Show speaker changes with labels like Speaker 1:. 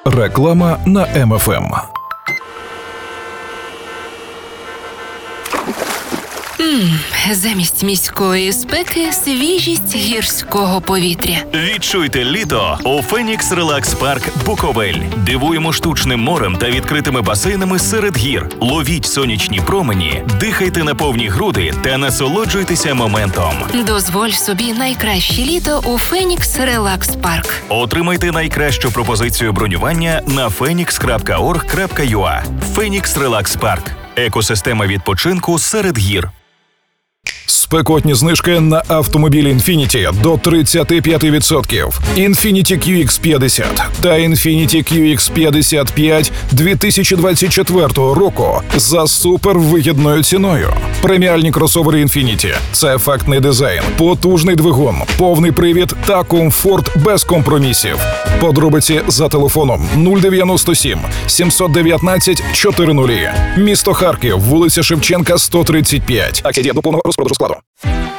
Speaker 1: Реклама на МФМ.
Speaker 2: Замість міської спеки свіжість гірського повітря.
Speaker 3: Відчуйте літо у Фенікс Релакс Парк Буковель. Дивуємо штучним морем та відкритими басейнами серед гір. Ловіть сонячні промені, дихайте на повні груди та насолоджуйтеся моментом.
Speaker 2: Дозволь собі найкраще літо у Фенікс Релакс Парк.
Speaker 3: Отримайте найкращу пропозицію бронювання на phoenix.org.ua. Фенікс Релакс Парк. Екосистема відпочинку серед гір.
Speaker 1: Спекотні знижки на автомобілі Infiniti до 35%. Infiniti QX50 та Infiniti QX55 2024 року за супервигідною ціною. Преміальні кросовери Infiniti – це ефектний дизайн, потужний двигун, повний привід та комфорт без компромісів. Подробиці за телефоном 097 719 400. Місто Харків, вулиця Шевченка, 135. Акція діє до повного розпродажу складу.